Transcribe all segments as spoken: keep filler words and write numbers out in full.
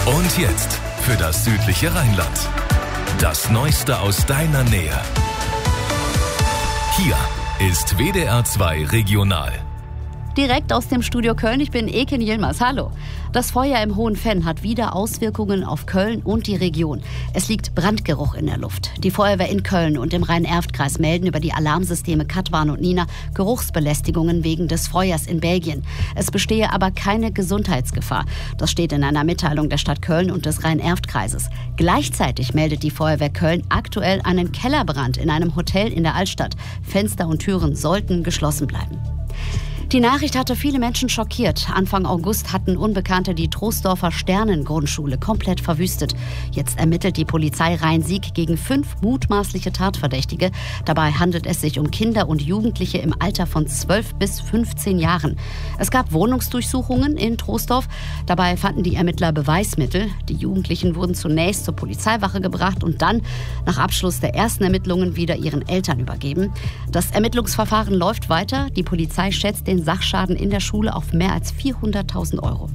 Und jetzt für das südliche Rheinland. Das Neueste aus deiner Nähe. Hier ist W D R zwei Regional. Direkt aus dem Studio Köln, ich bin Eken Yilmaz. Hallo. Das Feuer im Hohen Venn hat wieder Auswirkungen auf Köln und die Region. Es liegt Brandgeruch in der Luft. Die Feuerwehr in Köln und im Rhein-Erft-Kreis melden über die Alarmsysteme Katwan und Nina Geruchsbelästigungen wegen des Feuers in Belgien. Es bestehe aber keine Gesundheitsgefahr. Das steht in einer Mitteilung der Stadt Köln und des Rhein-Erft-Kreises. Gleichzeitig meldet die Feuerwehr Köln aktuell einen Kellerbrand in einem Hotel in der Altstadt. Fenster und Türen sollten geschlossen bleiben. Die Nachricht hatte viele Menschen schockiert. Anfang August hatten Unbekannte die Troisdorfer Sternengrundschule komplett verwüstet. Jetzt ermittelt die Polizei Rhein-Sieg gegen fünf mutmaßliche Tatverdächtige. Dabei handelt es sich um Kinder und Jugendliche im Alter von zwölf bis fünfzehn Jahren. Es gab Wohnungsdurchsuchungen in Troisdorf. Dabei fanden die Ermittler Beweismittel. Die Jugendlichen wurden zunächst zur Polizeiwache gebracht und dann nach Abschluss der ersten Ermittlungen wieder ihren Eltern übergeben. Das Ermittlungsverfahren läuft weiter. Die Polizei schätzt den Sachschaden in der Schule auf mehr als vierhunderttausend Euro.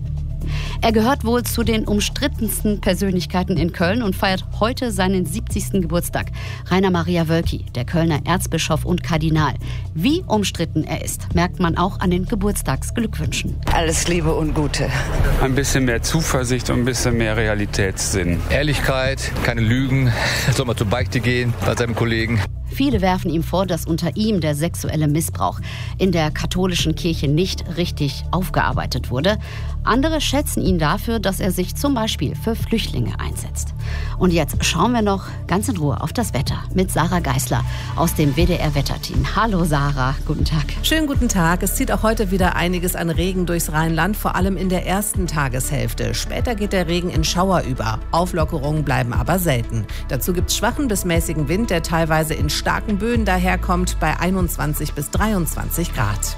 Er gehört wohl zu den umstrittensten Persönlichkeiten in Köln und feiert heute seinen siebzigsten Geburtstag. Rainer Maria Wölki, der Kölner Erzbischof und Kardinal. Wie umstritten er ist, merkt man auch an den Geburtstagsglückwünschen. Alles Liebe und Gute. Ein bisschen mehr Zuversicht und ein bisschen mehr Realitätssinn. Ehrlichkeit, keine Lügen, soll mal zur Beichte gehen bei seinem Kollegen. Viele werfen ihm vor, dass unter ihm der sexuelle Missbrauch in der katholischen Kirche nicht richtig aufgearbeitet wurde. Andere schätzen ihn dafür, dass er sich zum Beispiel für Flüchtlinge einsetzt. Und jetzt schauen wir noch ganz in Ruhe auf das Wetter mit Sarah Geisler aus dem W D R-Wetterteam. Hallo Sarah, guten Tag. Schönen guten Tag. Es zieht auch heute wieder einiges an Regen durchs Rheinland, vor allem in der ersten Tageshälfte. Später geht der Regen in Schauer über. Auflockerungen bleiben aber selten. Dazu gibt es schwachen bis mäßigen Wind, der teilweise in starken Böen daherkommt, bei einundzwanzig bis dreiundzwanzig Grad.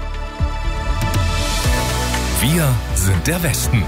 Wir sind der Westen.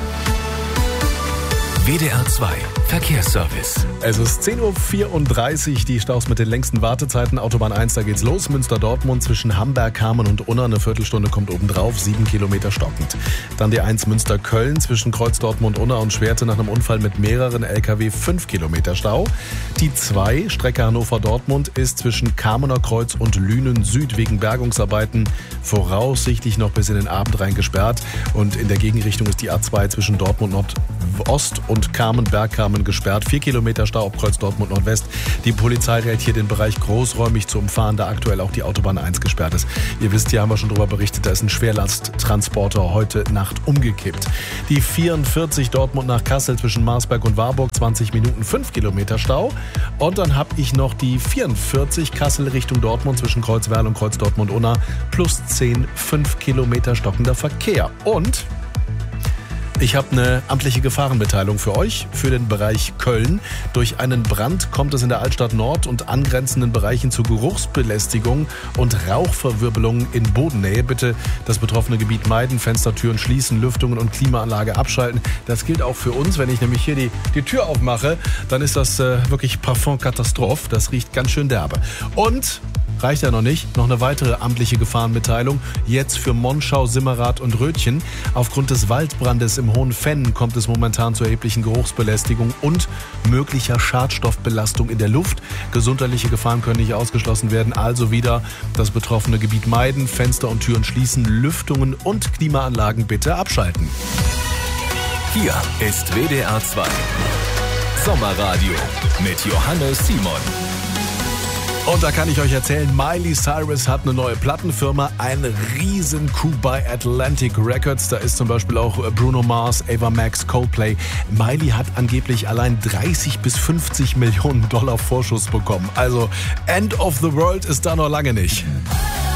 W D R zwei Verkehrsservice. Es ist zehn Uhr vierunddreißig, die Staus mit den längsten Wartezeiten. Autobahn eins, da geht's los. Münster-Dortmund zwischen Hamberg, Kamen und Unna. Eine Viertelstunde kommt obendrauf, sieben Kilometer stockend. Dann die eins Münster-Köln zwischen Kreuz Dortmund, Unna und Schwerte nach einem Unfall mit mehreren L K W, fünf Kilometer Stau. Die zwei, Strecke Hannover-Dortmund, ist zwischen Kamener Kreuz und Lünen Süd wegen Bergungsarbeiten voraussichtlich noch bis in den Abend rein gesperrt. Und in der Gegenrichtung ist die A zwei zwischen Dortmund Nordost und Kamen-Bergkamen gesperrt. Vier Kilometer Stau ab Kreuz Dortmund Nordwest. Die Polizei rät hier den Bereich großräumig zu umfahren, da aktuell auch die Autobahn eins gesperrt ist. Ihr wisst, hier haben wir schon drüber berichtet, da ist ein Schwerlasttransporter heute Nacht umgekippt. Die vierundvierzig Dortmund nach Kassel zwischen Marsberg und Warburg, zwanzig Minuten, fünf Kilometer Stau. Und dann habe ich noch die vierundvierzig Kassel Richtung Dortmund zwischen Kreuzwerl und Kreuz Dortmund-Unna, plus zehn, fünf Kilometer stockender Verkehr. Und ich habe eine amtliche Gefahrenmitteilung für euch, für den Bereich Köln. Durch einen Brand kommt es in der Altstadt Nord und angrenzenden Bereichen zu Geruchsbelästigung und Rauchverwirbelungen in Bodennähe. Bitte das betroffene Gebiet meiden, Fenstertüren schließen, Lüftungen und Klimaanlage abschalten. Das gilt auch für uns. Wenn ich nämlich hier die, die Tür aufmache, dann ist das äh, wirklich Parfum-Katastrophe. Das riecht ganz schön derbe. Und reicht ja noch nicht. Noch eine weitere amtliche Gefahrenmitteilung. Jetzt für Monschau, Simmerath und Rötchen. Aufgrund des Waldbrandes im Hohen Venn kommt es momentan zu erheblichen Geruchsbelästigung und möglicher Schadstoffbelastung in der Luft. Gesundheitliche Gefahren können nicht ausgeschlossen werden. Also wieder das betroffene Gebiet meiden, Fenster und Türen schließen, Lüftungen und Klimaanlagen bitte abschalten. Hier ist W D R zwei Sommerradio mit Johannes Simon. Und da kann ich euch erzählen, Miley Cyrus hat eine neue Plattenfirma, ein riesen Coup bei Atlantic Records. Da ist zum Beispiel auch Bruno Mars, Ava Max, Coldplay. Miley hat angeblich allein dreißig bis fünfzig Millionen Dollar Vorschuss bekommen. Also End of the World ist da noch lange nicht.